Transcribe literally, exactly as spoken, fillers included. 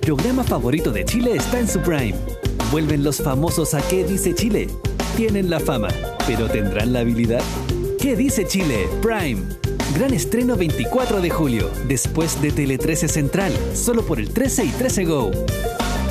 programa favorito de Chile está en su prime. Vuelven los famosos a ¿Qué dice Chile? Tienen la fama, pero ¿tendrán la habilidad? ¿Qué dice Chile? Prime. Gran estreno veinticuatro de julio, después de Tele trece Central, solo por el trece y trece Go.